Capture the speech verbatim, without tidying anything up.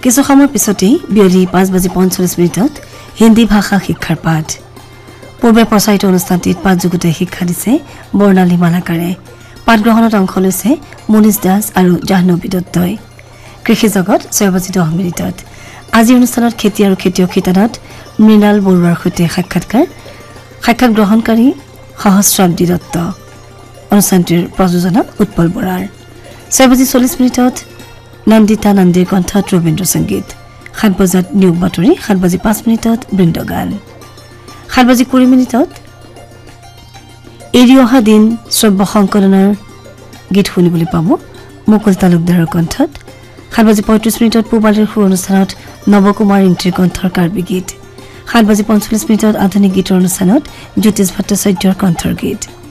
কিছু সময়ৰ পিছতেই বিয়লি পাঁচ বাজি পঞ্চল্লিছ মিনিটত হিন্দী ভাষা শিক্ষাৰ পাঠ পূৰ্বে প্ৰচাৰিত অনুষ্ঠানটিত পাঠ যুগুতে শিক্ষা দিছে বৰ্ণালী মালাকাৰে পাঠ গ্ৰহণত অংশ লৈছে মনীষ দাস আৰু জাহ্নবী দত্তই কৃষি জগত ছয় বাজি দহ মিনিটত আজি অনুষ্ঠানত খেতি আৰু খেতিয়ক শিতানত মৃণাল বৰুৱাৰ সৈতে সাক্ষাৎকাৰ সাক্ষাৎ গ্ৰহণকাৰী সহস্ৰাব্দী দত্ত অনুষ্ঠানটিৰ প্ৰযোজনা উৎপল বৰাৰ ছয় বাজি চল্লিছ মিনিটত নন্দিতা নন্দীৰ কণ্ঠত ৰবীন্দ্ৰ সংগীত সাত বজাত নিয়োগ বাতৰি সাত বাজি পাঁচ মিনিটত বৃন্দগান সাত বাজি কুৰি মিনিটত এৰি অহা দিন শ্ৰব্য সংকলনৰ গীত শুনিবলৈ পাব মুকুল তালুকদাৰৰ কণ্ঠত সাত বাজি পঁয়ত্ৰিছ মিনিটত পূবালীৰ সুৰ অনুষ্ঠানত নৱকুমাৰ ইন্দ্ৰীৰ কণ্ঠৰ কাৰ্বি গীত সাত বাজি পঞ্চল্লিছ মিনিটত আধুনিক গীতৰ অনুষ্ঠানত জ্যোতিষ ভট্টাচাৰ্যৰ কণ্ঠৰ গীত